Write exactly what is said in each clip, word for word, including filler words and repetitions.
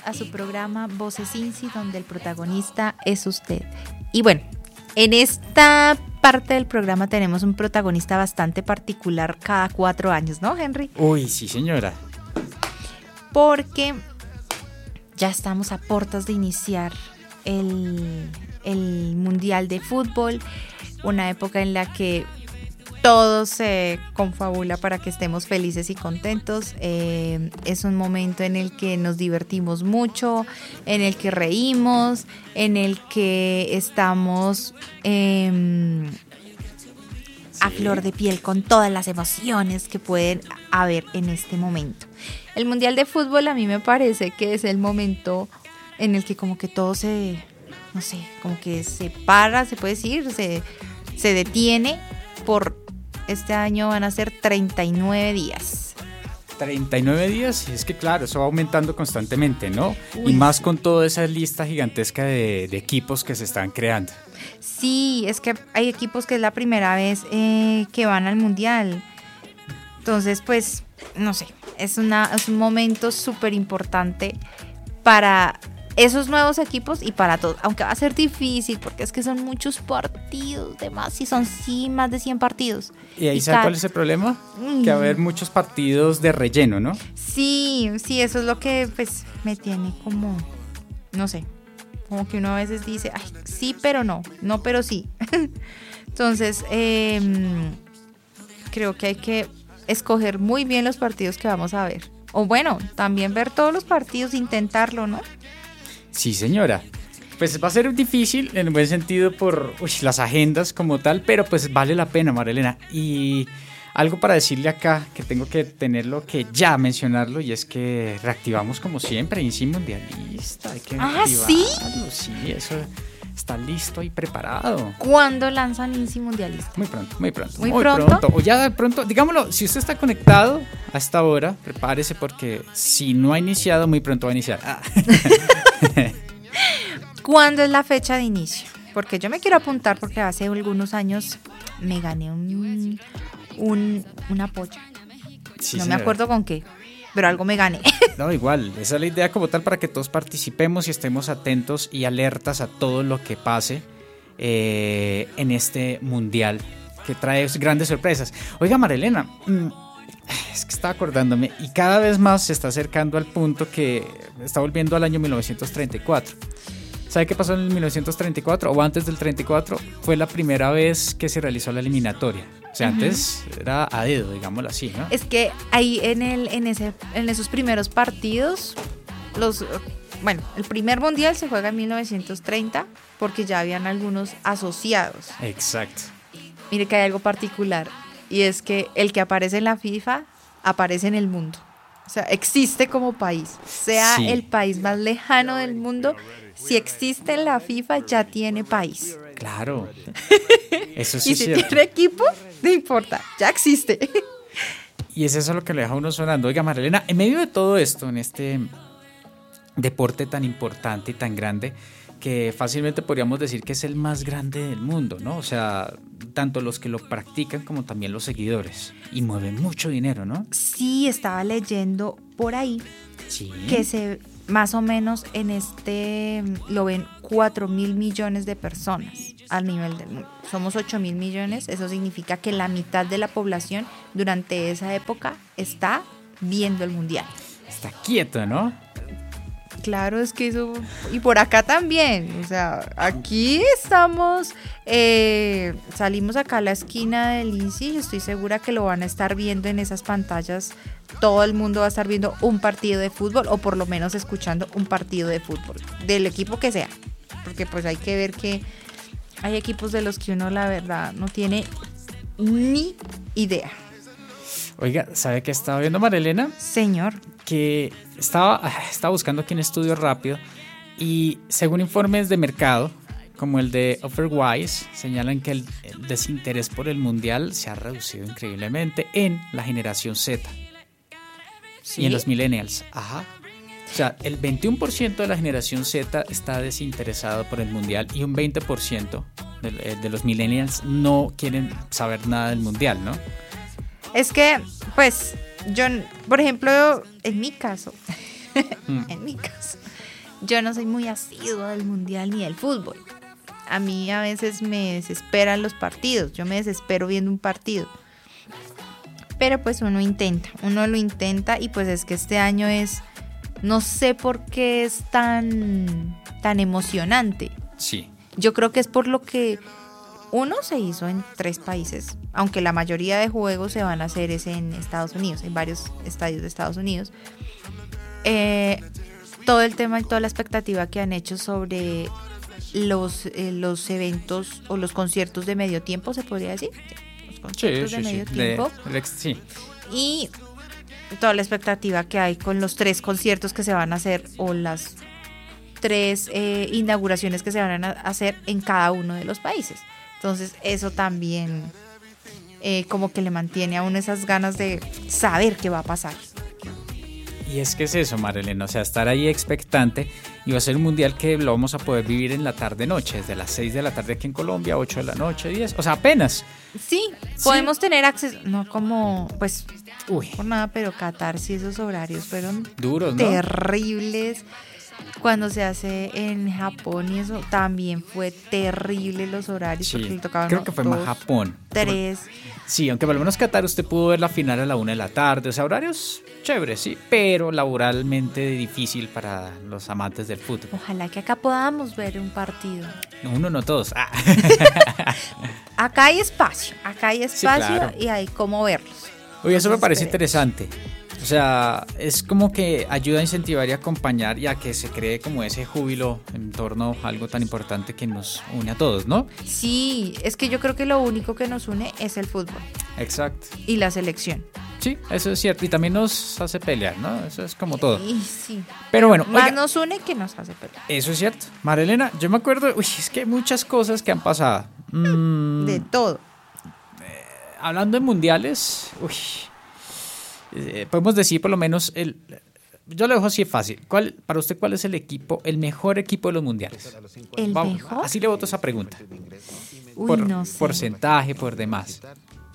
a su programa Voces INSI, donde el protagonista es usted. Y bueno, en esta parte del programa tenemos un protagonista bastante particular cada cuatro años, ¿no, Henry? Uy, sí, señora. Porque ya estamos a puertas de iniciar el, el Mundial de Fútbol, una época en la que todo se confabula para que estemos felices y contentos. Eh, es un momento en el que nos divertimos mucho, en el que reímos, en el que estamos eh, a Sí. flor de piel con todas las emociones que pueden haber en este momento. El Mundial de Fútbol a mí me parece que es el momento en el que como que todo se, no sé, como que se para, se puede decir, se, se detiene por... Este año van a ser treinta y nueve días. treinta y nueve días, y es que claro, eso va aumentando constantemente, ¿no? Uy, y más sí. con toda esa lista gigantesca de, de equipos que se están creando. Sí, es que hay equipos que es la primera vez eh, que van al Mundial. Entonces, pues, no sé, es, una, es un momento súper importante para esos nuevos equipos y para todos. Aunque va a ser difícil porque es que son muchos partidos, de más, si son sí, más de cien partidos. ¿Y ahí Y sabe cada- cuál es el problema? Mm. Que va a haber muchos partidos de relleno, ¿no? Sí, sí, eso es lo que pues me tiene como, no sé, como que uno a veces dice, ay, sí, pero no, no, pero sí. Entonces, eh, creo que hay que escoger muy bien los partidos que vamos a ver. O bueno, también ver todos los partidos, intentarlo, ¿no? Sí, señora. Pues va a ser difícil en un buen sentido por uy, las agendas como tal, pero pues vale la pena, Marilena. Y algo para decirle acá, que tengo que tenerlo que ya mencionarlo, y es que reactivamos como siempre INSI Mundialista. Hay que Ah, reactivarlo. ¿sí? Sí, eso está listo y preparado. ¿Cuándo lanzan INSI Mundialista? Muy pronto, muy pronto. ¿Muy pronto? O ya de pronto, digámoslo, si usted está conectado a esta hora, prepárese porque si no ha iniciado, muy pronto va a iniciar. Ah. ¿Cuándo es la fecha de inicio? Porque yo me quiero apuntar porque hace algunos años me gané un, un, una polla. Sí, no me señora. acuerdo con qué, pero algo me gané. No, igual, esa es la idea como tal para que todos participemos y estemos atentos y alertas a todo lo que pase eh, en este mundial que trae grandes sorpresas. Oiga, Marilena, mm, es que estaba acordándome y cada vez más se está acercando al punto que está volviendo al año mil novecientos treinta y cuatro. ¿Sabe qué pasó en el mil novecientos treinta y cuatro o antes del treinta y cuatro? Fue la primera vez que se realizó la eliminatoria. O sea, Ujú. antes era a dedo, digámoslo así, ¿no? Es que ahí en el en ese en esos primeros partidos, los bueno, el primer mundial se juega en mil novecientos treinta porque ya habían algunos asociados. Exacto. Mire que hay algo particular y es que el que aparece en la FIFA aparece en el mundo. O sea, existe como país. Sea Sí. el país más lejano del mundo, si existe en la FIFA ya tiene país. Claro. Eso sí Y es si cierto. tiene equipo, no importa, ya existe. Y es eso lo que le deja a uno sonando. Oiga, Marilena, en medio de todo esto, en este deporte tan importante y tan grande, que fácilmente podríamos decir que es el más grande del mundo, ¿no? O sea, tanto los que lo practican como también los seguidores. Y mueven mucho dinero, ¿no? Sí, estaba leyendo por ahí Sí. que se más o menos en este lo ven cuatro mil millones de personas a nivel del mundo. Somos ocho mil millones, eso significa que la mitad de la población durante esa época está viendo el mundial. Está quieto, ¿no? Claro, es que eso, y por acá también, o sea, aquí estamos, eh, salimos acá a la esquina del INSI y estoy segura que lo van a estar viendo en esas pantallas, todo el mundo va a estar viendo un partido de fútbol o por lo menos escuchando un partido de fútbol, del equipo que sea, porque pues hay que ver que hay equipos de los que uno la verdad no tiene ni idea. Oiga, ¿sabe qué estaba viendo, Marilena? Señor. Que estaba, estaba buscando aquí un estudio rápido y según informes de mercado como el de Offerwise señalan que el, el desinterés por el mundial se ha reducido increíblemente en la generación Z ¿Sí? y en los millennials. Ajá. O sea, el veintiuno por ciento de la generación Z está desinteresado por el mundial y un veinte por ciento de, de los millennials no quieren saber nada del mundial, ¿no? Es que, pues, yo, por ejemplo, en mi caso, mm. En mi caso, yo no soy muy asiduo del mundial ni del fútbol. A mí a veces me desesperan los partidos, yo me desespero viendo un partido. Pero pues uno intenta, uno lo intenta y pues es que este año es, no sé por qué es tan, tan emocionante. Sí. Yo creo que es por lo que uno se hizo en tres países, aunque la mayoría de juegos se van a hacer es en Estados Unidos, en varios estadios de Estados Unidos. Eh, todo el tema y toda la expectativa que han hecho sobre los, eh, los eventos o los conciertos de medio tiempo, ¿se podría decir? Los conciertos sí, sí, de medio sí. tiempo. De, sí. Y toda la expectativa que hay con los tres conciertos que se van a hacer o las tres eh, inauguraciones que se van a hacer en cada uno de los países. Entonces eso también eh, como que le mantiene a uno esas ganas de saber qué va a pasar. Y es que es eso, Marilena, o sea, estar ahí expectante, y va a ser un mundial que lo vamos a poder vivir en la tarde-noche, desde las seis de la tarde aquí en Colombia, ocho de la noche, diez, o sea, apenas. Sí, podemos sí. tener acceso, no como, pues, Uy. por nada, pero Qatar sí esos horarios fueron duros, ¿no? Terribles. Cuando se hace en Japón y eso también fue terrible los horarios, sí, porque le tocaban creo que fue dos, más Japón. Tres. Sí, aunque por lo menos Qatar usted pudo ver la final a la una de la tarde, o sea, horarios chéveres, sí, pero laboralmente difícil para los amantes del fútbol. Ojalá que acá podamos ver un partido. No, uno, no todos. Ah. Acá hay espacio, acá hay espacio sí, claro. Y hay cómo verlos. Oye, eso me parece interesante. O sea, es como que ayuda a incentivar y acompañar y a que se cree como ese júbilo en torno a algo tan importante que nos une a todos, ¿no? Sí, es que yo creo que lo único que nos une es el fútbol. Exacto. Y la selección. Sí, eso es cierto. Y también nos hace pelear, ¿no? Eso es como todo. Sí, sí. Pero bueno. Más oiga, nos une que nos hace pelear. Eso es cierto. Marilena, yo me acuerdo, uy, es que hay muchas cosas que han pasado. Mm, de todo. Eh, hablando de mundiales, uy... Eh, podemos decir por lo menos el, yo lo dejo así fácil. ¿Cuál, para usted, cuál es el equipo, el mejor equipo de los mundiales? ¿El Vamos, mejor? Así le voto esa pregunta. Uy, por no sé. Porcentaje, por demás.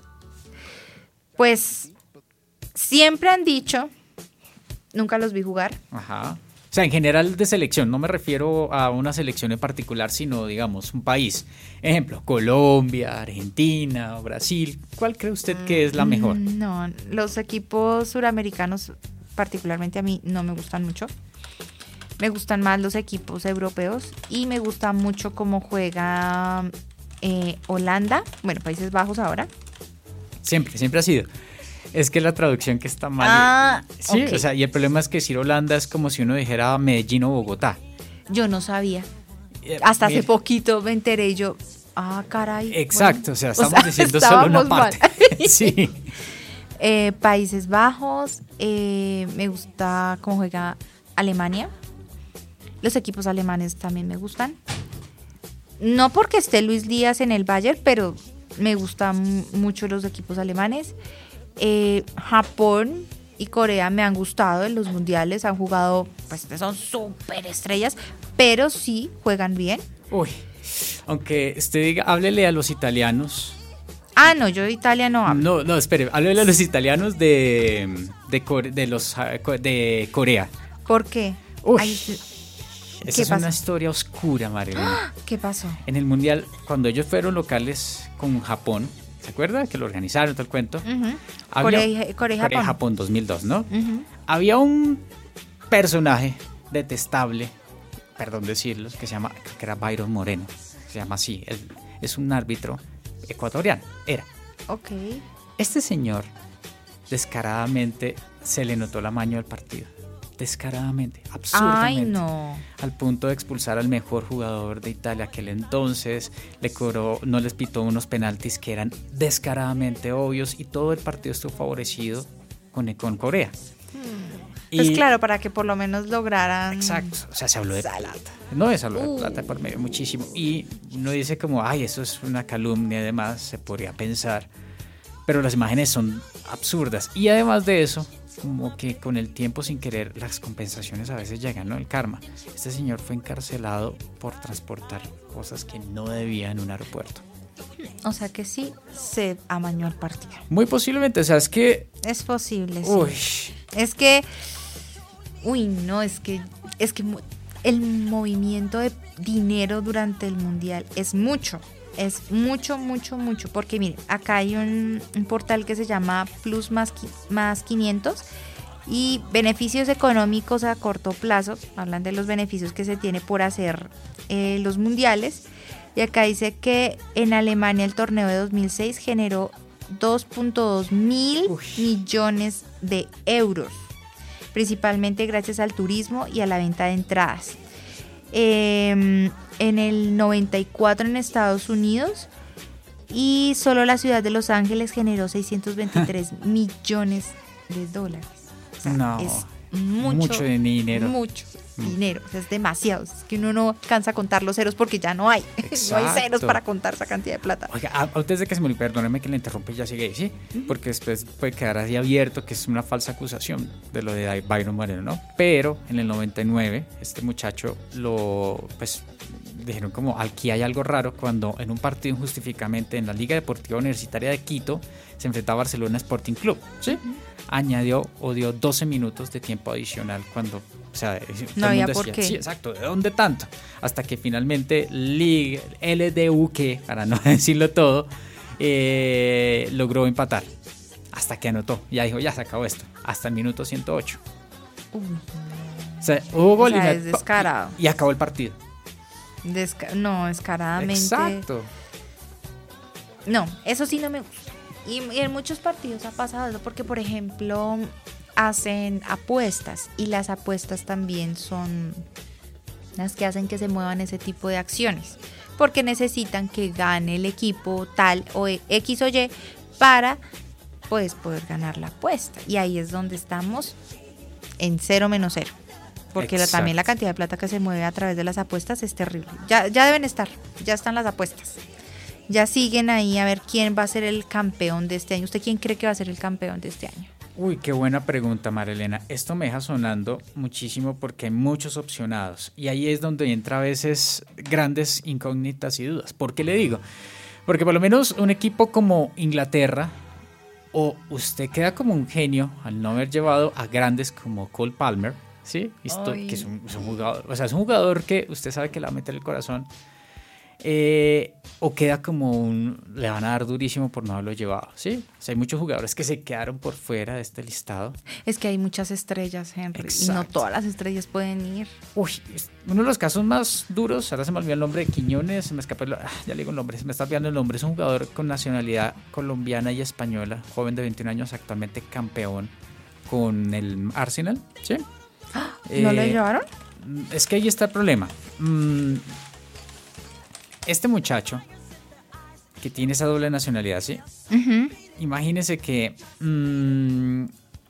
Pues siempre han dicho, nunca los vi jugar. Ajá. O sea, en general de selección, no me refiero a una selección en particular, sino, digamos, un país. Ejemplo, Colombia, Argentina o Brasil. ¿Cuál cree usted que es la mejor? No, los equipos suramericanos, particularmente a mí, no me gustan mucho. Me gustan más los equipos europeos y me gusta mucho cómo juega eh, Holanda, bueno, Países Bajos ahora. Siempre, siempre ha sido. Es que la traducción que está mal. Ah, sí, okay. O sea, y el problema es que decir Holanda es como si uno dijera Medellín o Bogotá. Yo no sabía. Hasta Mira. hace poquito me enteré y yo, ah, caray. Exacto, bueno, o sea, estamos o sea, diciendo solo una parte. Mal. Sí. Eh, Países Bajos, eh, me gusta cómo juega Alemania. Los equipos alemanes también me gustan. No porque esté Luis Díaz en el Bayern, pero me gustan mucho los equipos alemanes. Eh, Japón y Corea me han gustado en los mundiales, han jugado, pues son súper estrellas, pero sí juegan bien. Uy, aunque usted diga, háblele a los italianos. Ah, no, yo de Italia no hablo. No, no, espere, háblele a los italianos de, de, Core, de, los, de Corea. ¿Por qué? Uy, Ay, esa es pasó? Una historia oscura, Marilena. ¿Qué pasó? En el mundial, cuando ellos fueron locales con Japón, ¿se acuerda? Que lo organizaron, todo el cuento. Uh-huh. Había, Corea, Corea, Corea Japón. Japón dos mil dos, ¿no? Uh-huh. Había un personaje detestable, perdón decirlo, que se llama, creo que era Byron Moreno, se llama así, él es un árbitro ecuatoriano, era. Ok. Este señor, descaradamente, se le notó la maña del partido. Descaradamente, absurdamente. Ay, no. Al punto de expulsar al mejor jugador de Italia aquel entonces, le cobró, no les pitó unos penaltis que eran descaradamente obvios y todo el partido estuvo favorecido con, con Corea. Hmm. Pues claro, para que por lo menos lograran... Exacto, o sea, se habló de plata. No se habló uh. de plata por medio muchísimo. Y uno dice como, ay, eso es una calumnia y demás, se podría pensar. Pero las imágenes son absurdas. Y además de eso, como que con el tiempo sin querer las compensaciones a veces llegan, ¿no? El karma. Este señor fue encarcelado por transportar cosas que no debía en un aeropuerto. O sea que sí se amañó el partido. Muy posiblemente, o sea, es que... Es posible, sí. Uy. Es que Uy, no, es que, es que el movimiento de dinero durante el mundial es mucho. Es mucho, mucho, mucho. Porque mire, acá hay un, un portal que se llama Plus más, más quinientos. Y beneficios económicos a corto plazo. Hablan de los beneficios que se tiene por hacer eh, los mundiales. Y acá dice que en Alemania el torneo de dos mil seis generó dos punto dos mil Uy. millones de euros. Principalmente gracias al turismo y a la venta de entradas. Eh, en el noventa y cuatro en Estados Unidos. Y solo la ciudad de Los Ángeles generó seiscientos veintitrés millones de dólares. O sea, no, es mucho, mucho de dinero. Mucho mm. dinero, o sea, es demasiado. Es que uno no alcanza a contar los ceros porque ya no hay. No hay ceros para contar esa cantidad de plata. Oiga, antes de que se me olvide, perdóneme que le interrumpa y ya sigue, ¿sí? Porque después puede quedar así abierto que es una falsa acusación de lo de Byron Moreno, ¿no? Pero en el noventa y nueve, este muchacho lo, pues, dijeron como aquí hay algo raro cuando en un partido injustificadamente en la Liga Deportiva Universitaria de Quito se enfrentaba a Barcelona Sporting Club, ¿sí? Uh-huh. Añadió o dio doce minutos de tiempo adicional cuando, o sea, no había por qué. Sí, exacto, ¿de dónde tanto? Hasta que finalmente Liga, L D U, que para no decirlo todo, eh, logró empatar. Hasta que anotó, ya dijo, ya se acabó esto, hasta el minuto ciento ocho. Uh. O sea, hubo gol o sea, y, es descarado. y acabó el partido. Desca- no, descaradamente. Exacto. No, eso sí no me gusta. Y, y en muchos partidos ha pasado eso porque, por ejemplo, hacen apuestas y las apuestas también son las que hacen que se muevan ese tipo de acciones porque necesitan que gane el equipo tal o X o Y para pues, poder ganar la apuesta. Y ahí es donde estamos en cero menos cero. Porque la, también la cantidad de plata que se mueve a través de las apuestas es terrible. Ya, ya deben estar, ya están las apuestas. Ya siguen ahí a ver quién va a ser el campeón de este año. ¿Usted quién cree que va a ser el campeón de este año? Uy, qué buena pregunta, Marilena. Esto me deja sonando muchísimo porque hay muchos opcionados. Y ahí es donde entra a veces grandes incógnitas y dudas. ¿Por qué le digo? Porque por lo menos un equipo como Inglaterra, o usted queda como un genio al no haber llevado a grandes como Cole Palmer, ¿sí? Esto, que es un, es un jugador, o sea, es un jugador que usted sabe que le va a meter el corazón. Eh, o queda como un, le van a dar durísimo por no haberlo llevado, ¿sí? O sea, hay muchos jugadores que se quedaron por fuera de este listado. Es que hay muchas estrellas, Henry, Exacto. y no todas las estrellas pueden ir. Uy, uno de los casos más duros, ahora se me olvidó el nombre de Quiñones, se me escapa el, ah, ya le digo el nombre, se me está olvidando el nombre, es un jugador con nacionalidad colombiana y española, joven de veintiún años, actualmente campeón con el Arsenal, ¿sí? ¿No eh, lo llevaron? Es que ahí está el problema. Mm, Este muchacho que tiene esa doble nacionalidad, ¿sí? Uh-huh. Imagínese que mmm,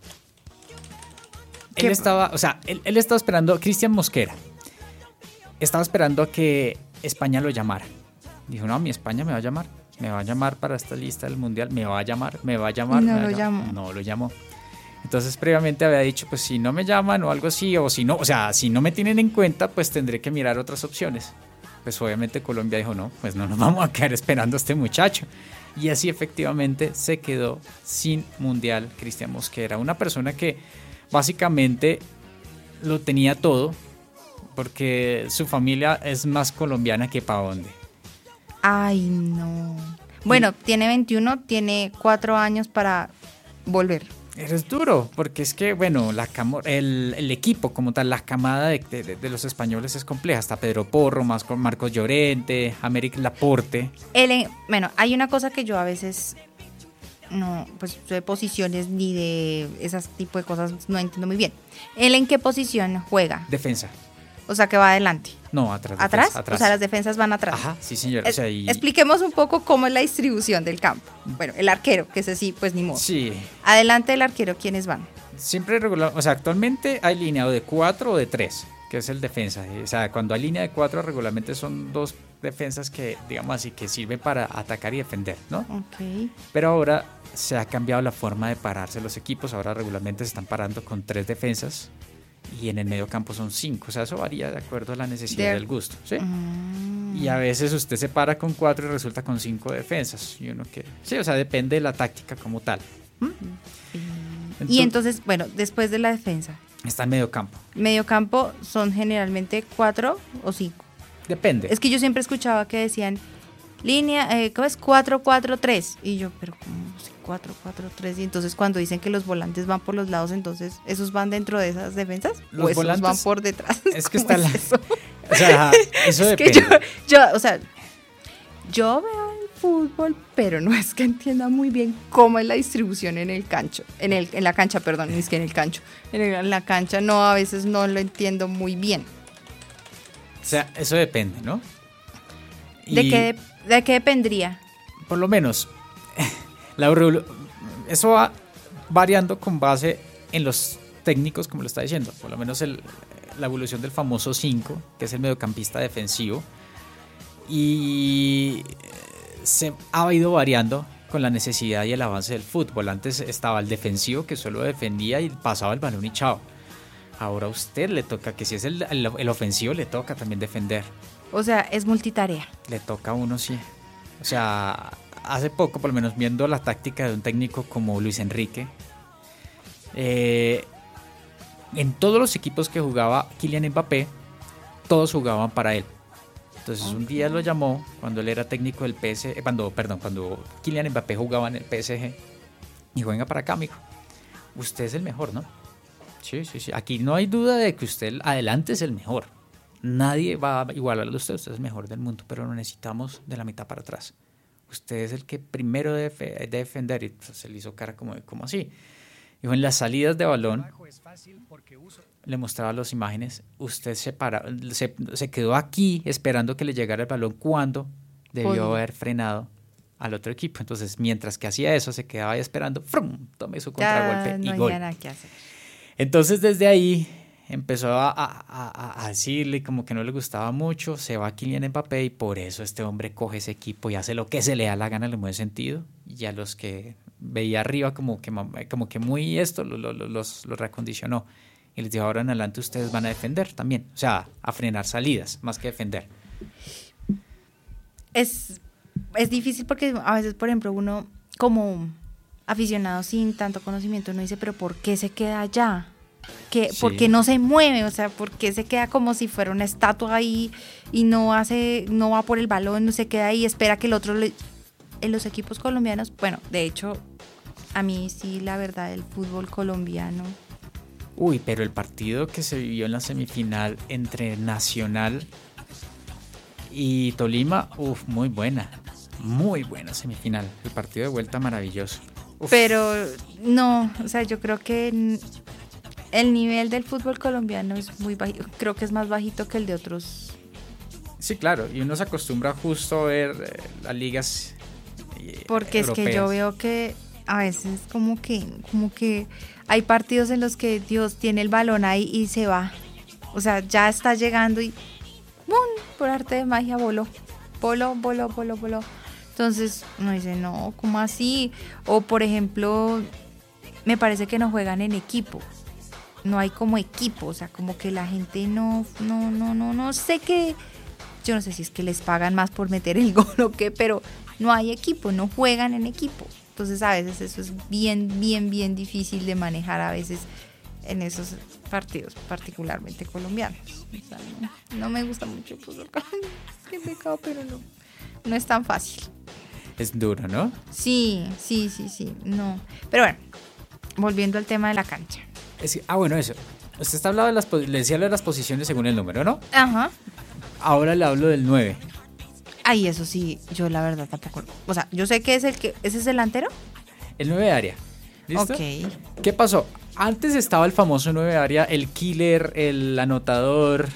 él estaba, o sea, él, él estaba esperando, Cristian Mosquera, estaba esperando a que España lo llamara. Dijo, no, mi España me va a llamar, me va a llamar para esta lista del mundial, me va a llamar, me va a llamar. No me lo a llamar. llamó. No lo llamó. Entonces previamente había dicho, pues si no me llaman o algo así, o si no, o sea, si no me tienen en cuenta, pues tendré que mirar otras opciones. Pues obviamente Colombia dijo, no, pues no nos vamos a quedar esperando a este muchacho. Y así efectivamente se quedó sin mundial Cristian Mosquera, una persona que básicamente lo tenía todo, porque su familia es más colombiana que pa' dónde. Ay, no. Bueno, y tiene veintiuno, tiene cuatro años para volver. Es duro, porque es que, bueno, la cam- el, el equipo como tal, la camada de, de, de los españoles es compleja. Está Pedro Porro, Marcos Llorente, Améric Laporte. El, bueno, hay una cosa que yo a veces no, pues de posiciones ni de ese tipo de cosas no entiendo muy bien. ¿Él en qué posición juega? Defensa. O sea, que va adelante. No, atrás. ¿Atrás? Defensa, atrás. O sea, las defensas van atrás. Ajá, sí, señor. O sea, y... Expliquemos un poco cómo es la distribución del campo. Bueno, el arquero, que ese sí, pues ni modo. Sí. Adelante del arquero, ¿quiénes van? Siempre regular, o sea, actualmente hay línea de cuatro o de tres, que es el defensa. O sea, cuando hay línea de cuatro, regularmente son dos defensas que, digamos así, que sirven para atacar y defender, ¿no? Ok. Pero ahora se ha cambiado la forma de pararse los equipos. Ahora regularmente se están parando con tres defensas. Y en el medio campo son cinco, o sea, eso varía de acuerdo a la necesidad de... del gusto, ¿sí? Mm. Y a veces usted se para con cuatro y resulta con cinco defensas, y uno que... Sí, o sea, depende de la táctica como tal. ¿Mm? Entonces, y entonces, bueno, después de la defensa, Está en medio campo. Medio campo son generalmente cuatro o cinco. Depende. Es que yo siempre escuchaba que decían línea, eh, ¿cómo es? cuatro cuatro tres. Y yo, pero ¿cómo? cuatro cuatro tres. Y entonces cuando dicen que los volantes van por los lados, entonces ¿esos van dentro de esas defensas? Los ¿O esos volantes van por detrás? Es que ¿Cómo está es la... eso? O sea, eso Es depende. que yo, yo, o sea, yo veo el fútbol, pero no es que entienda muy bien cómo es la distribución en el cancho, en el, en la cancha, perdón, ni es que en el cancho, en, el- en la cancha no, a veces no lo entiendo muy bien. O sea, eso depende, ¿no? ¿De Y qué, de qué dependría? por lo menos, la revolu- eso va variando con base en los técnicos, como lo está diciendo. Por lo menos el, la evolución del famoso cinco, que es el mediocampista defensivo. Y se ha ido variando con la necesidad y el avance del fútbol. Antes estaba el defensivo, que solo defendía y pasaba el balón y chao. Ahora a usted le toca, que si es el, el, el ofensivo, le toca también defender. O sea, es multitarea. Le toca a uno, sí. O sea, hace poco, por lo menos viendo la táctica de un técnico como Luis Enrique, eh, en todos los equipos que jugaba Kylian Mbappé, todos jugaban para él. Entonces un día lo llamó cuando él era técnico del P S G, cuando, perdón, cuando Kylian Mbappé jugaba en el P S G, y venga para acá, mijo. Usted es el mejor, ¿no? Sí, sí, sí. Aquí no hay duda de que usted adelante es el mejor. Nadie va a igualarlo a usted, usted es el mejor del mundo, pero lo necesitamos de la mitad para atrás. Usted es el que primero debe debe defender, y pues, se le hizo cara como, como así. Dijo, en las salidas de balón, le mostraba las imágenes, usted se, para, se, se quedó aquí esperando que le llegara el balón cuando debió Podía. haber frenado al otro equipo. Entonces, mientras que hacía eso, se quedaba ahí esperando, ¡frum! Tome su contragolpe Ya y no gol. había nada que hacer. Entonces desde ahí empezó a, a, a, a decirle como que no le gustaba mucho, se va Kylian Mbappé y por eso este hombre coge ese equipo y hace lo que se le da la gana en el buen sentido, y a los que veía arriba como que, como que muy esto lo, lo, los, los reacondicionó y les dijo, ahora en adelante ustedes van a defender también, o sea, a frenar salidas más que defender. Es, es difícil porque a veces, por ejemplo, uno como aficionado sin tanto conocimiento, uno dice, pero ¿por qué se queda allá? ¿Qué, Sí. ¿Por qué no se mueve? O sea, ¿por qué se queda como si fuera una estatua ahí y no hace, no va por el balón, no se queda ahí, espera que el otro le... En los equipos colombianos, bueno, de hecho, a mí sí, la verdad, el fútbol colombiano... Uy, pero el partido que se vivió en la semifinal entre Nacional y Tolima, uf, muy buena, muy buena semifinal. El partido de vuelta maravilloso. Uf. Pero no, o sea, yo creo que n- el nivel del fútbol colombiano es muy bajito, creo que es más bajito que el de otros. Sí, claro, y uno se acostumbra justo a ver eh, las ligas eh, Porque es que yo europeas. veo que a veces como que, como que hay partidos en los que Dios tiene el balón ahí y se va. O sea, ya está llegando y ¡bum! Por arte de magia voló. Voló, voló, voló, voló. Entonces uno dice, no, ¿cómo así? O por ejemplo, me parece que no juegan en equipo. No hay como equipo, o sea, como que la gente no, no, no, no, no sé qué. Yo no sé si es que les pagan más por meter el gol o qué, pero no hay equipo, no juegan en equipo. Entonces a veces eso es bien, bien, bien difícil de manejar a veces en esos partidos, particularmente colombianos. O sea, no, no me gusta mucho el fútbol colombiano. Qué pecado, pero no, no es tan fácil. Es duro, ¿no? Sí, sí, sí, sí, no. Pero bueno, volviendo al tema de la cancha. Es que- ah, bueno, eso. Usted está hablando de las, po- le decía lo de las posiciones según el número, ¿no? Ajá. Ahora le hablo del nueve. Ay, eso sí, yo la verdad tampoco. O sea, yo sé que es el que. ¿Ese es delantero? El nueve de área. ¿Listo? Ok. ¿Qué pasó? Antes estaba el famoso nueve de área, el killer, el anotador,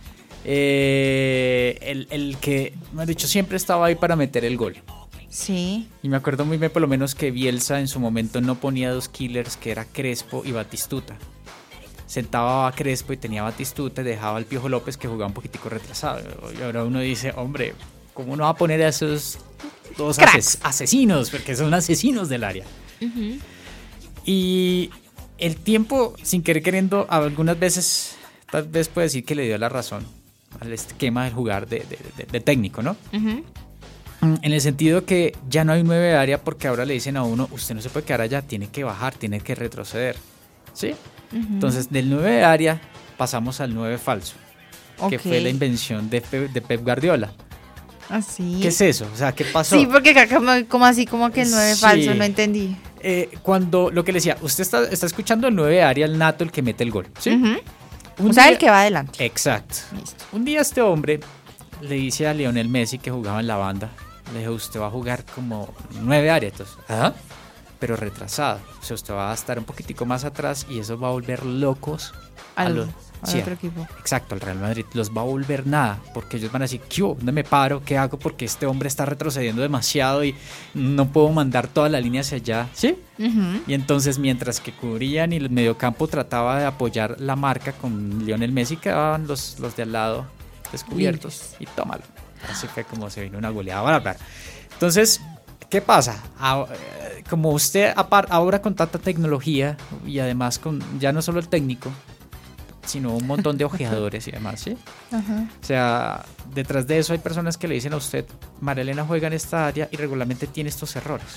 eh, el, el que, me han dicho, siempre estaba ahí para meter el gol. Sí. Y me acuerdo muy bien por lo menos que Bielsa en su momento no ponía dos killers, que era Crespo y Batistuta. Sentaba a Crespo y tenía a Batistuta y dejaba al Piojo López, que jugaba un poquitico retrasado. Y ahora uno dice, hombre, ¿cómo no va a poner a esos dos ases- asesinos? Porque son asesinos del área. Uh-huh. Y el tiempo, sin querer queriendo, algunas veces, tal vez puede decir que le dio la razón al esquema del jugar de, de, de, de técnico, ¿no? Uh-huh. En el sentido que ya no hay un nueve de área, porque ahora le dicen a uno, usted no se puede quedar allá, tiene que bajar, tiene que retroceder, ¿sí? Uh-huh. Entonces, del nueve de área pasamos al nueve falso, Ok. que fue la invención de Pep, de Pep Guardiola. Así. ¿Qué es eso? O sea, ¿qué pasó? Sí, porque acá como, como así, como que el nueve Sí. falso, no entendí. Eh, cuando, lo que le decía, usted está, está escuchando el nueve de área, el nato, el que mete el gol, ¿sí? Ujú. Un O sea, día- el que va adelante. Exacto. Listo. Un día este hombre le dice a Lionel Messi, que jugaba en la banda, le dijo, usted va a jugar como nueve áreas, entonces, ¿ah? Pero retrasado, o sea, usted va a estar un poquitico más atrás y eso va a volver locos a Al, los... al sí, otro equipo. exacto, al Real Madrid, los va a volver nada, porque ellos van a decir, ¿qué hubo? ¿Dónde me paro? ¿Qué hago? Porque este hombre está retrocediendo demasiado y no puedo mandar toda la línea hacia allá, ¿sí? Ujú. Y entonces mientras que cubrían y el mediocampo trataba de apoyar la marca con Lionel Messi, quedaban los, los de al lado descubiertos y tómalo. Así fue como se vino una goleada bárbara. Entonces, ¿qué pasa? Ah, eh, Como usted apar- ahora con tanta tecnología y además con ya no solo el técnico, sino un montón de ojeadores y demás, ¿sí? Ajá. O sea, detrás de eso hay personas que le dicen a usted, Marilena juega en esta área y regularmente tiene estos errores.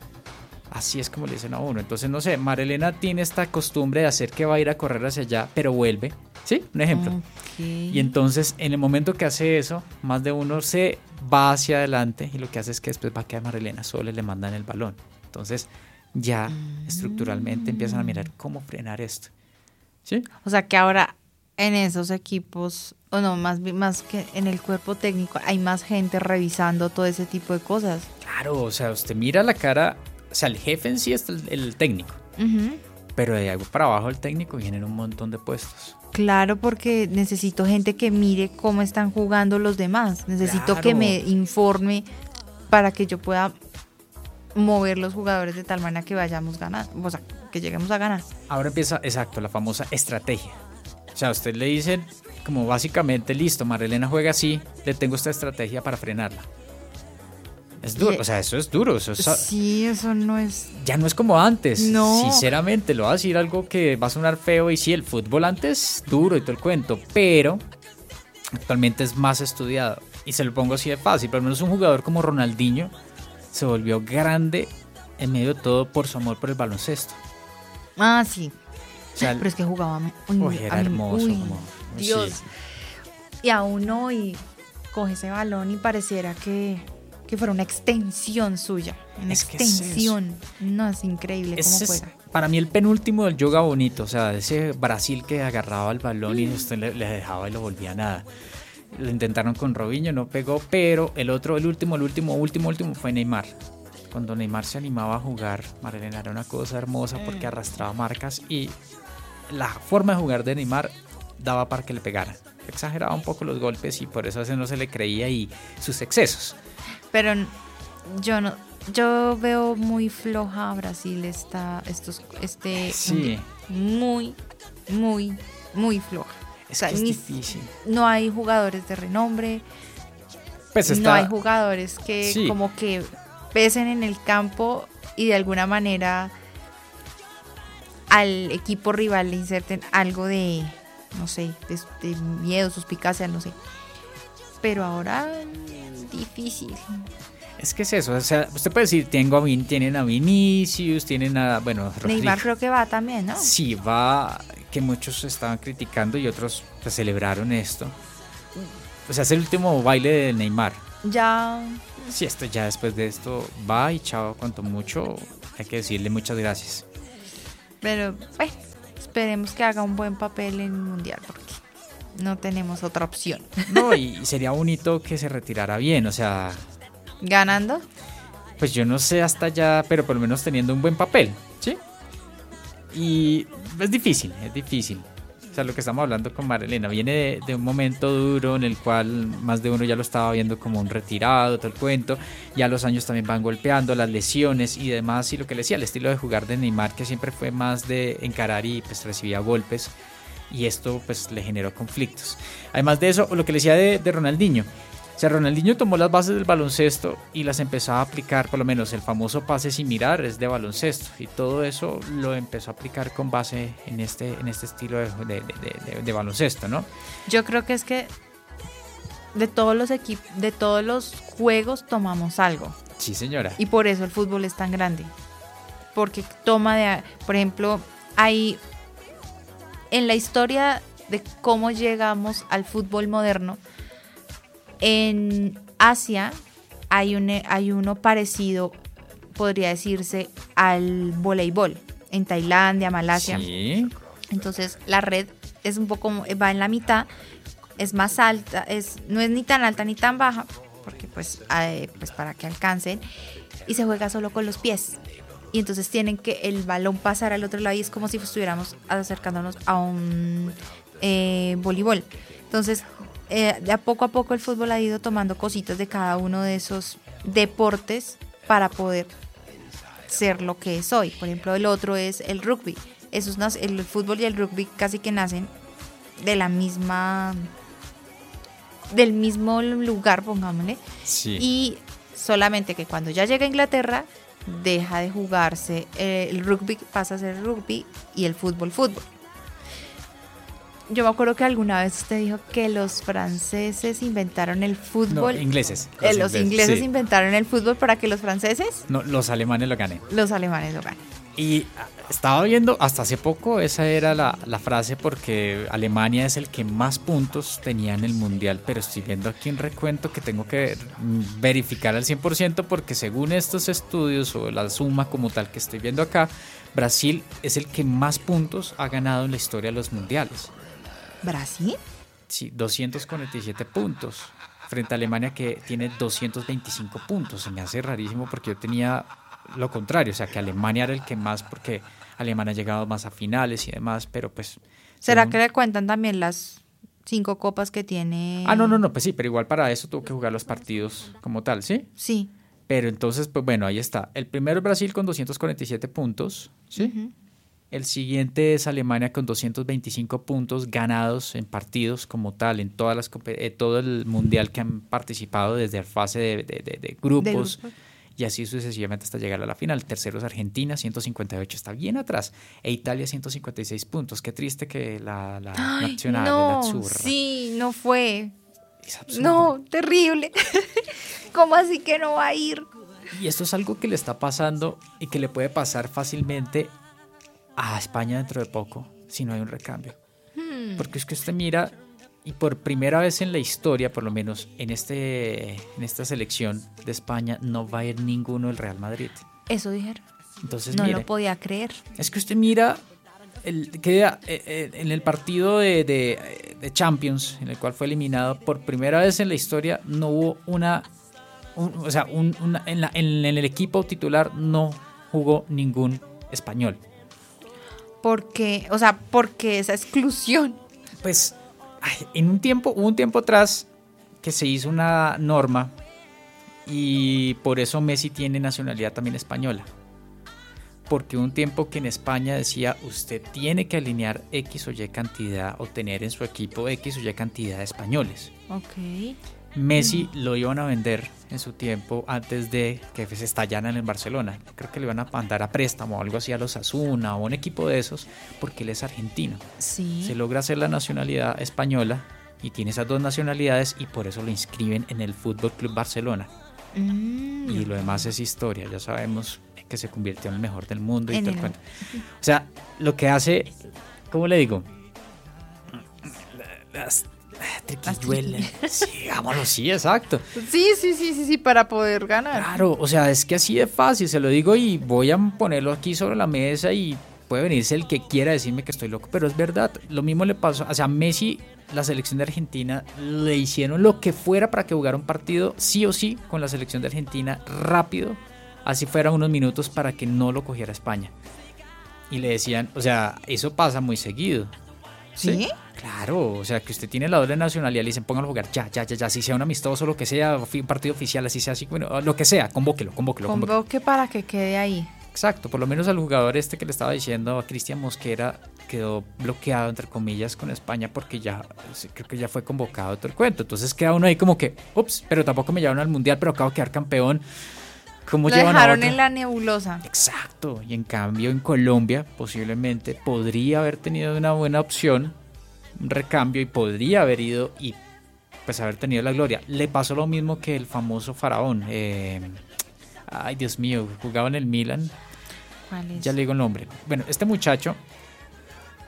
Así es como le dicen a uno. Entonces, no sé, Marilena tiene esta costumbre de hacer que va a ir a correr hacia allá, pero vuelve. ¿Sí? Un ejemplo. Ok. Y entonces, en el momento que hace eso, más de uno se va hacia adelante y lo que hace es que después va a quedar Marilena sola y le mandan el balón. Entonces, ya estructuralmente empiezan a mirar cómo frenar esto. ¿Sí? O sea que ahora en esos equipos, o no, más, bi- más que en el cuerpo técnico, hay más gente revisando todo ese tipo de cosas. Claro, o sea, usted mira la cara, o sea, el jefe en sí es el, el técnico, Ujú. pero de ahí para abajo del técnico vienen un montón de puestos. Claro, porque necesito gente que mire cómo están jugando los demás. Necesito Claro. que me informe para que yo pueda mover los jugadores de tal manera que vayamos ganando, o sea, que lleguemos a ganar. Ahora empieza, exacto, la famosa estrategia. O sea, a usted le dicen como básicamente, listo, Marilena juega así, le tengo esta estrategia para frenarla. Es duro, Y- o sea, eso es duro, eso es, Sí, eso no es... ya no es como antes. No. Sinceramente, lo voy a decir algo que va a sonar feo y sí, el fútbol antes duro y todo el cuento, pero actualmente es más estudiado. Y se lo pongo así de fácil, por lo menos un jugador como Ronaldinho se volvió grande en medio de todo por su amor por el baloncesto. Ah, sí. O sea, Pero es que jugaba... Uy, uy, era a mí- hermoso. uy, como, Dios. sí. Y aún hoy coge ese balón y pareciera que, que fuera una extensión suya. Una Es que es extensión. No, es increíble cómo Ese es juega. para mí el penúltimo del yoga bonito, o sea, ese Brasil que agarraba el balón y usted le, le dejaba y lo volvía a nada. Lo intentaron con Robinho, no pegó, pero el otro, el último, el último, último, último fue Neymar. Cuando Neymar se animaba a jugar, Marilena, era una cosa hermosa porque arrastraba marcas y la forma de jugar de Neymar daba para que le pegaran. Exageraba un poco los golpes y por eso a veces no se le creía y sus excesos. Pero n- yo no... Yo veo muy floja a Brasil esta, estos, este Sí. mundial. Muy, muy, muy floja. Es O sea, que es ni- difícil. No hay jugadores de renombre, Pues está, no hay jugadores que Sí. como que pesen en el campo y de alguna manera al equipo rival le inserten algo de, no sé, de, de miedo, suspicacia, no sé. Pero ahora mm, difícil. Es que es eso, o sea, usted puede decir, tengo a Vin, tienen a Vinicius, tienen a, bueno, Rodrigo. Neymar creo que va también, ¿no? Sí, va, que muchos estaban criticando y otros pues, celebraron esto. O sea, es el último baile de Neymar. Ya, Sí, esto ya después de esto va y chao, cuanto mucho, hay que decirle muchas gracias. pero bueno, esperemos que haga un buen papel en el Mundial porque no tenemos otra opción. No, y, y sería bonito que se retirara bien, o sea, ¿Ganando? pues yo no sé hasta allá, pero por lo menos teniendo un buen papel, ¿sí? Y es difícil, es difícil. O sea, lo que estamos hablando con Marilena viene de, de un momento duro en el cual más de uno ya lo estaba viendo como un retirado, todo el cuento. Ya los años también van golpeando, las lesiones y demás. Y lo que le decía, el estilo de jugar de Neymar, que siempre fue más de encarar y pues recibía golpes. Y esto pues le generó conflictos. Además de eso, lo que le decía de, de Ronaldinho. O sea, Ronaldinho tomó las bases del baloncesto y las empezó a aplicar, por lo menos el famoso pase sin mirar es de baloncesto y todo eso lo empezó a aplicar con base en este, en este estilo de, de, de, de, de baloncesto, ¿no? Yo creo que es que de todos los equipos, de todos los juegos tomamos algo. Sí, señora. Y por eso el fútbol es tan grande. Porque toma de, por ejemplo, hay en la historia de cómo llegamos al fútbol moderno, en Asia hay, un, hay uno parecido, podría decirse, al voleibol, en Tailandia, Malasia. Sí. Entonces la red es un poco, va en la mitad, es más alta, es, no es ni tan alta ni tan baja, porque pues, eh, pues para que alcancen, y se juega solo con los pies. Y entonces tienen que el balón pasar al otro lado y es como si estuviéramos acercándonos a un eh, voleibol. Entonces, eh, de a poco a poco el fútbol ha ido tomando cositas de cada uno de esos deportes para poder ser lo que es hoy. Por ejemplo, el otro es el rugby. Esos, el fútbol y el rugby casi que nacen de la misma, del mismo lugar, pongámosle. Sí. Y solamente que cuando ya llega a Inglaterra, deja de jugarse eh, el rugby, pasa a ser rugby y el fútbol, fútbol. Yo me acuerdo que alguna vez usted dijo que los franceses inventaron el fútbol. No, ingleses. Los, eh, los ingleses, ingleses sí. inventaron el fútbol para que los franceses. No, los alemanes lo ganen. Los alemanes lo ganen. Y estaba viendo, hasta hace poco, esa era la, la frase, porque Alemania es el que más puntos tenía en el Mundial, pero estoy viendo aquí un recuento que tengo que verificar al cien por ciento, porque según estos estudios o la suma como tal que estoy viendo acá, Brasil es el que más puntos ha ganado en la historia de los mundiales. ¿Brasil? Sí, doscientos cuarenta y siete puntos, frente a Alemania que tiene doscientos veinticinco puntos. Se me hace rarísimo porque yo tenía lo contrario, o sea que Alemania era el que más, porque Alemania ha llegado más a finales y demás, pero pues... ¿Será según... que le cuentan también las cinco copas que tiene? Ah, no, no, no, pues sí, pero igual para eso tuvo que jugar los partidos como tal, ¿sí? Sí. Pero entonces, pues bueno, ahí está. El primero es Brasil con doscientos cuarenta y siete puntos, ¿sí? Uh-huh. El siguiente es Alemania con doscientos veinticinco puntos ganados en partidos como tal, en todas las eh, todo el mundial que han participado desde la fase de, de, de, de grupos. ¿De grupo? Y así sucesivamente hasta llegar a la final. Tercero es Argentina, ciento cincuenta y ocho, está bien atrás. E Italia, ciento cincuenta y seis puntos. Qué triste que la, la Ay, nacional, no, la azzurra. Sí, no fue. Es absurdo. No, terrible. ¿Cómo así que no va a ir? Y esto es algo que le está pasando y que le puede pasar fácilmente a España dentro de poco, si no hay un recambio. Hmm. Porque es que usted mira, y por primera vez en la historia, por lo menos en, este, en esta selección de España, no va a ir ninguno del Real Madrid. Eso dijeron. Entonces, no mire, lo podía creer. Es que usted mira, el, queda eh, en el partido de, de, de Champions, en el cual fue eliminado, por primera vez en la historia, no hubo una... Un, o sea, un, una, en, la, en, en el equipo titular no jugó ningún español. Porque, o sea, porque esa exclusión. Pues, ay, en un tiempo, hubo un tiempo atrás que se hizo una norma y por eso Messi tiene nacionalidad también española. Porque un tiempo que en España decía, usted tiene que alinear X o Y cantidad o tener en su equipo X o Y cantidad de españoles. Ok. Messi mm. lo iban a vender en su tiempo antes de que se estallaran en el Barcelona. Creo que le iban a mandar a préstamo o algo así a los Asuna o un equipo de esos, porque él es argentino. Sí. Se logra hacer la nacionalidad española y tiene esas dos nacionalidades y por eso lo inscriben en el Fútbol Club Barcelona. Mm. Y lo demás es historia, ya sabemos que se convirtió en el mejor del mundo y todo el cuento. O sea, lo que hace, ¿cómo le digo? Las triquiñuelas. Sí, digámoslo, sí, exacto. Sí, sí, sí, sí, sí, para poder ganar. Claro, o sea, es que así de fácil, se lo digo y voy a ponerlo aquí sobre la mesa y puede venirse el que quiera decirme que estoy loco, pero es verdad, lo mismo le pasó, o sea, Messi, la selección de Argentina, le hicieron lo que fuera para que jugara un partido sí o sí con la selección de Argentina rápido, así fuera unos minutos para que no lo cogiera España. Y le decían, o sea, eso pasa muy seguido. ¿Sí? ¿Sí? Claro, o sea, que usted tiene la doble nacionalidad y le dicen, póngalo a jugar ya, ya, ya, ya, si sea un amistoso, lo que sea, un partido oficial, así sea, así, bueno, lo que sea, convóquelo, convóquelo. Convoque convóquelo. Para que quede ahí. Exacto, por lo menos al jugador este que le estaba diciendo, a Cristian Mosquera, quedó bloqueado, entre comillas, con España porque ya, creo que ya fue convocado todo el cuento. Entonces queda uno ahí como que, ups, pero tampoco me llevaron al Mundial, pero acabo de quedar campeón. ¿Cómo lo llevan dejaron a en la nebulosa. Exacto, y en cambio en Colombia posiblemente podría haber tenido una buena opción, un recambio, y podría haber ido y pues haber tenido la gloria. Le pasó lo mismo que el famoso faraón, eh, ay Dios mío, jugaba en el Milan. ¿Cuál es? Ya le digo el nombre. Bueno, este muchacho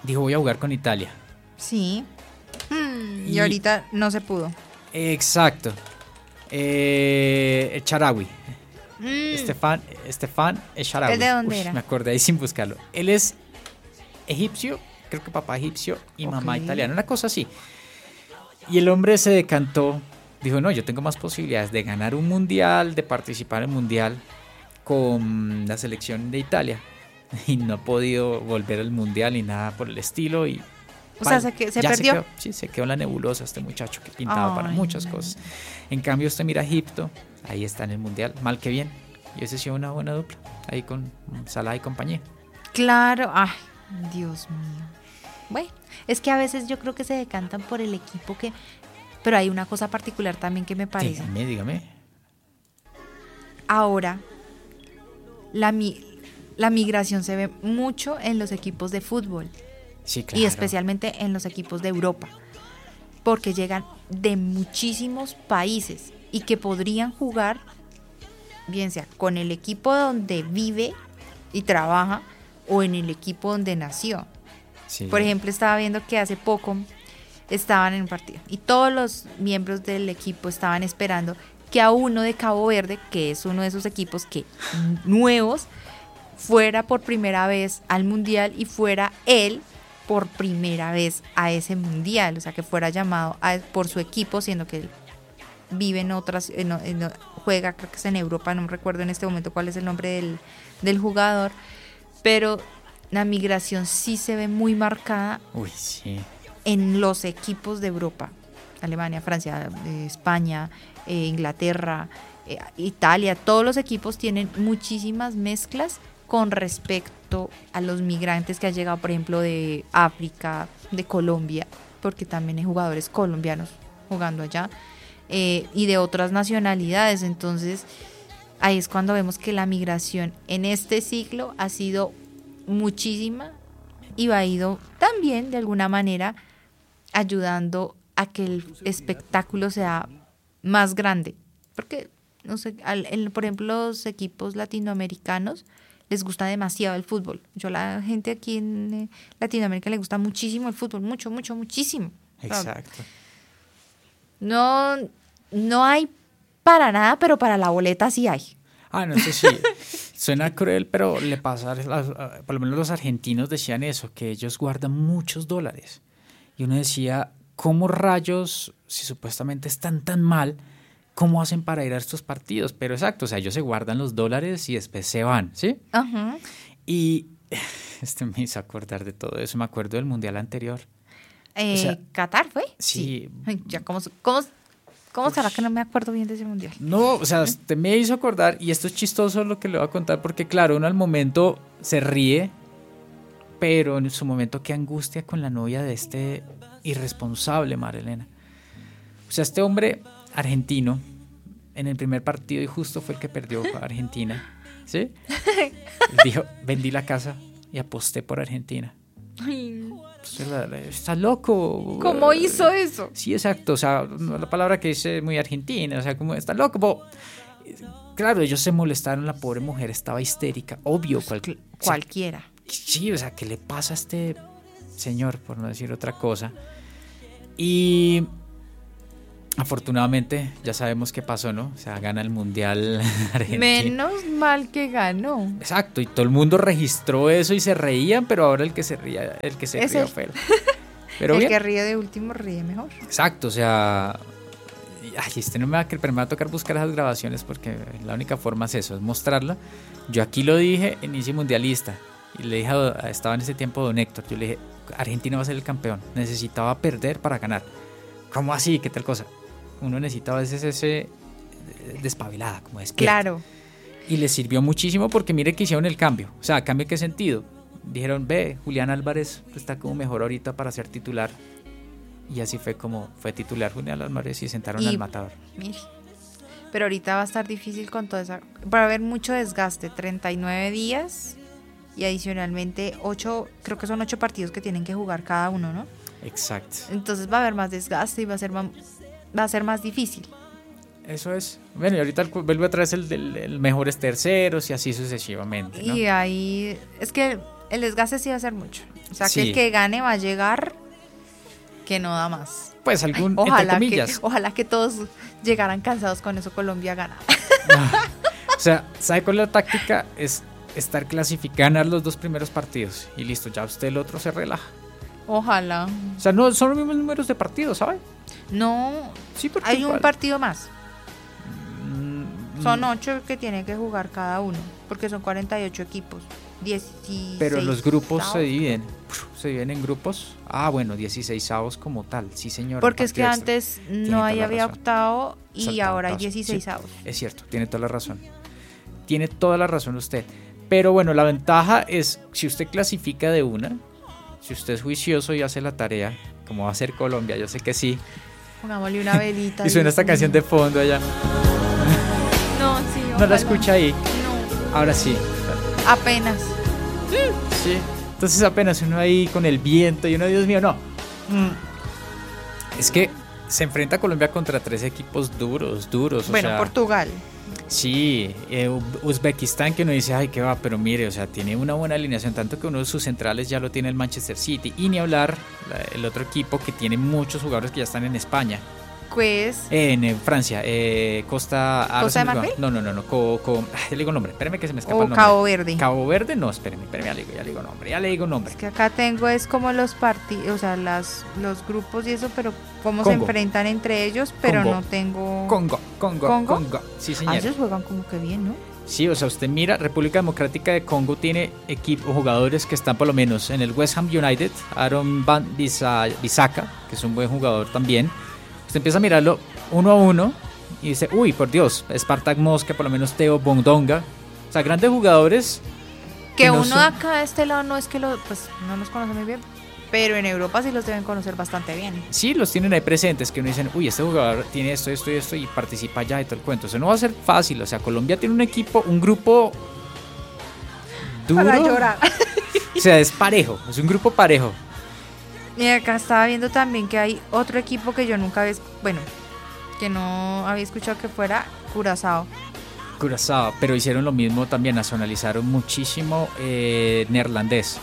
dijo voy a jugar con Italia. Sí. Mm, y, Y- ahorita no se pudo. Exacto. Eh, el Shaarawy. Mm, Estefan, Estefan Shaarawy. ¿Él de dónde Uy, era? Me acordé ahí sin buscarlo. Él es egipcio, creo que papá egipcio y mamá Ok. italiana, una cosa así. Y el hombre se decantó, dijo, no, yo tengo más posibilidades de ganar un mundial, de participar en el mundial con la selección de Italia. Y no ha podido volver al mundial ni nada por el estilo. Y O sea, vaya, se, que- se ya perdió. quedó, sí, se quedó en la nebulosa este muchacho que pintaba para Ay, muchas no. cosas. En cambio, usted mira a Egipto, ahí está en el mundial, mal que bien. Y ese ha sido una buena dupla, ahí con Salah y compañía. Claro, ay, Dios mío. Bueno, es que a veces yo creo que se decantan por el equipo que... Pero hay una cosa particular también que me parece. Dígame, dígame. Ahora, la, mi- la migración se ve mucho en los equipos de fútbol Sí, claro. y especialmente en los equipos de Europa, porque llegan de muchísimos países y que podrían jugar, bien sea con el equipo donde vive y trabaja o en el equipo donde nació. Sí. Por ejemplo, estaba viendo que hace poco estaban en un partido y todos los miembros del equipo estaban esperando que a uno de Cabo Verde, que es uno de esos equipos que nuevos, fuera por primera vez al mundial y fuera él por primera vez a ese mundial, o sea, que fuera llamado a- por su equipo, siendo que él vive en otras, en- en- juega, creo que es en Europa, no me recuerdo en este momento cuál es el nombre del, del jugador, pero la migración sí se ve muy marcada Uy, sí. en los equipos de Europa, Alemania, Francia, eh, España, eh, Inglaterra, eh, Italia, todos los equipos tienen muchísimas mezclas con respecto a los migrantes que han llegado, por ejemplo, de África, de Colombia, porque también hay jugadores colombianos jugando allá, eh, y de otras nacionalidades. Entonces, ahí es cuando vemos que la migración en este siglo ha sido muchísima y va ido también de alguna manera ayudando a que el espectáculo sea más grande, porque no sé, al- el- por ejemplo, los equipos latinoamericanos les gusta demasiado el fútbol. Yo la gente aquí en eh, Latinoamérica le gusta muchísimo el fútbol, mucho, mucho, muchísimo. Exacto. No, no hay para nada, pero para la boleta sí hay. Ah, no sé si suena cruel, pero le pasa, a las- a- por lo menos los argentinos decían eso, que ellos guardan muchos dólares. Y uno decía, ¿cómo rayos, si supuestamente están tan mal, cómo hacen para ir a estos partidos? Pero exacto, o sea, ellos se guardan los dólares y después se van, ¿sí? Ajá. Y este me hizo acordar de todo eso, me acuerdo del mundial anterior. Eh, O sea, ¿Qatar fue? sí. Ay, ya, ¿cómo, cómo, cómo será que no me acuerdo bien de ese mundial? No, o sea, usted me hizo acordar, y esto es chistoso lo que le voy a contar, porque claro, uno al momento se ríe, pero en su momento qué angustia con la novia de este irresponsable Marilena. O sea, este hombre argentino, en el primer partido, y justo fue el que perdió a Argentina, ¿sí? Dijo, vendí la casa y aposté por Argentina. Pues, la- la- está loco. ¿Cómo hizo eso? Sí, exacto, o sea, la palabra que dice muy argentina, o sea, como está loco, bo- claro, ellos se molestaron, la pobre mujer estaba histérica, obvio, cual- o sea, Cualquiera. sí, o sea, ¿qué le pasa a este señor, por no decir otra cosa? Y afortunadamente ya sabemos qué pasó, ¿no? O sea, gana el mundial Argentina. Menos mal que ganó. Exacto, y todo el mundo registró eso y se reían, pero ahora el que se ría, el que se Es rió él. fue él. Pero el bien. que ríe de último ríe mejor. Exacto, o sea, ay, este no me va a, pero me va a tocar buscar esas grabaciones porque la única forma es eso, es mostrarla. Yo aquí lo dije en inicio mundialista y le dije, a, estaba en ese tiempo don Héctor, yo le dije, Argentina va a ser el campeón, necesitaba perder para ganar. ¿Cómo así? ¿Qué tal cosa? Uno necesitaba a veces ese eh, despabilada, como despierta. Claro. Y les sirvió muchísimo porque mire que hicieron el cambio. O sea, ¿cambio en qué sentido? Dijeron, ve, Julián Álvarez está como mejor ahorita para ser titular. Y así fue como fue titular Julián Álvarez y sentaron Y- al matador. Mire. Pero ahorita va a estar difícil con toda esa... Va a haber mucho desgaste. treinta y nueve días y adicionalmente ocho, creo que son ocho partidos que tienen que jugar cada uno, ¿no? Exacto. Entonces va a haber más desgaste y va a ser más, va a ser más difícil. Eso es. Bueno, y ahorita vuelve otra vez el, el, el mejores terceros y así sucesivamente, ¿no? Y ahí... Es que el desgaste sí va a ser mucho. O sea, Sí. que el que gane va a llegar que no da más. Pues algún, Ay, entre ojalá, que, comillas. ojalá que todos llegaran cansados con eso, Colombia gana. O sea, ¿sabe cuál es la táctica? Es estar clasificado, ganar los dos primeros partidos y listo, ya usted el otro se relaja. Ojalá. O sea, no son los mismos números de partidos, ¿sabe? No, Sí, porque hay un igual. partido más. Mm, Son ocho que tienen que jugar cada uno, porque son cuarenta y ocho equipos. dieciséis Pero los grupos se avos. dividen. Se dividen en grupos. Ah, bueno, dieciséis avos como tal. Sí, señor. Porque es que antes no hay, toda la había razón. octavo y Saltaban ahora hay todos. dieciséis Sí, avos. es cierto, tiene toda la razón. Tiene toda la razón usted. Pero bueno, la ventaja es si usted clasifica de una, si usted es juicioso y hace la tarea, como va a hacer Colombia, yo sé que sí. Pongámosle una velita. Y suena esta canción de fondo allá. No, sí, No la ojalá. escucha ahí. No, Ahora sí. apenas. Sí. Entonces apenas uno ahí con el viento y uno, Dios mío, no. Mm. Es que se enfrenta Colombia contra tres equipos duros, duros. Bueno, o sea, Portugal. Sí, eh, U- Uzbekistán, que uno dice, ay, qué va, pero mire, o sea, tiene una buena alineación, tanto que uno de sus centrales ya lo tiene el Manchester City, y ni hablar la- el otro equipo que tiene muchos jugadores que ya están en España, Pues, eh, en eh, Francia, eh, Costa... ahora ¿Costa se me de olvidó. Marfil? No, no, no, no, co, co- ah, ya le digo nombre, espérame que se me escapa o el nombre. Cabo Verde. Cabo Verde, no, espérame, espérame, ya le digo, ya le digo nombre, ya le digo nombre. Es que acá tengo es como los partidos, o sea, las, los grupos y eso, pero cómo se Congo. enfrentan entre ellos, pero Congo. no tengo... Congo, Congo, ¿Congo? Congo, sí Ah, señor. ellos juegan como que bien, ¿no? Sí, o sea, usted mira, República Democrática de Congo tiene equipo, jugadores que están por lo menos en el West Ham United, Aaron Van Bisa- Bissaka, que es un buen jugador también. Usted empieza a mirarlo uno a uno y dice, uy, por Dios, Spartak Mosca, por lo menos Teo Bondonga. O sea, grandes jugadores. Que no uno son- de acá de este lado no es que lo, pues no los conoce muy bien, pero en Europa sí los deben conocer bastante bien. Sí, los tienen ahí presentes, que uno dicen, uy, este jugador tiene esto, esto y esto y participa allá y todo el cuento. Eso no va a ser fácil, o sea, Colombia tiene un equipo, un grupo duro. Para llorar. O sea, es parejo, es un grupo parejo. Y acá estaba viendo también que hay otro equipo que yo nunca había, bueno, que no había escuchado que fuera Curazao. Curazao, pero hicieron lo mismo también, nacionalizaron muchísimo eh, neerlandés.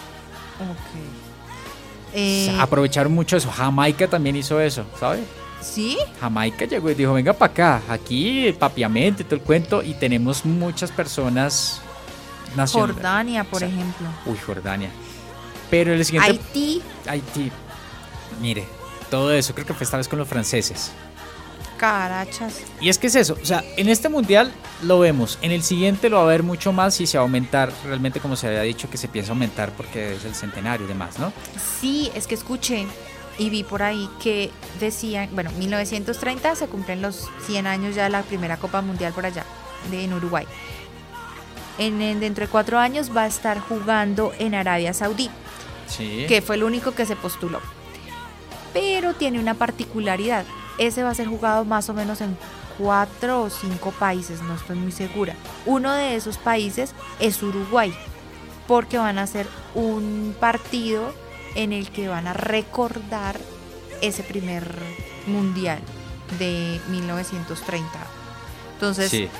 Ok. O Eh, sea, aprovecharon mucho eso. Jamaica también hizo eso, ¿sabes? ¿Sí? Jamaica llegó y dijo, venga para acá, aquí papiamente, todo el cuento, y tenemos muchas personas nacionales. Jordania, por O sea, ejemplo. Uy, Jordania. Pero el siguiente... Haití, Haití. Mire, todo eso creo que fue esta vez con los franceses. Carachas. Y es que es eso, o sea, en este mundial lo vemos, en el siguiente lo va a haber mucho más y se va a aumentar, realmente como se había dicho que se piensa aumentar porque es el centenario y demás, ¿no? Sí, es que escuché y vi por ahí que decían, bueno, mil novecientos treinta se cumplen los cien años ya de la primera Copa Mundial por allá, de, en Uruguay. En, en- dentro de cuatro años va a estar jugando en Arabia Saudí, Sí. que fue el único que se postuló. Pero tiene una particularidad. Ese va a ser jugado más o menos en cuatro o cinco países, no estoy muy segura. Uno de esos países es Uruguay, porque van a hacer un partido en el que van a recordar ese primer mundial de mil novecientos treinta. Entonces Sí.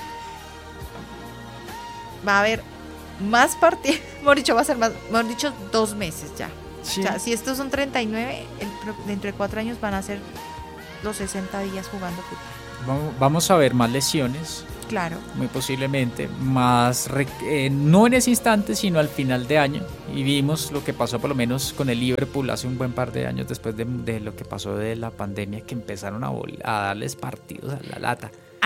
va a haber más partidos, mejor dicho, va a ser más, mejor dicho, dos meses ya. Sí. O sea, si estos son treinta y nueve, el pro- dentro de cuatro años van a ser los sesenta días jugando fútbol. Vamos- Vamos a ver más lesiones, Claro. muy posiblemente, más re- eh, no en ese instante, sino al final de año. Y vimos lo que pasó por lo menos con el Liverpool hace un buen par de años después de, de lo que pasó de la pandemia, que empezaron a, vol- a darles partidos a la lata.